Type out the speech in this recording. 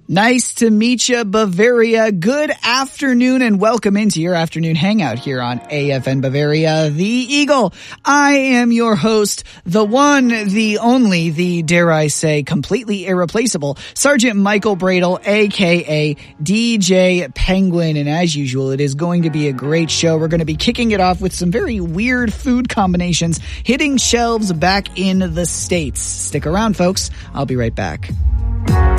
Nice to meet you, Bavaria. Good afternoon and welcome into your afternoon hangout here on AFN Bavaria, the Eagle. I am your host, the one, the only, the, dare I say, completely irreplaceable, Sergeant Michael Bradle, aka DJ Penguin. And as usual, it is going to be a great show. We're going to be kicking it off with some very weird food combinations hitting shelves back in the States. Stick around, folks. I'll be right back.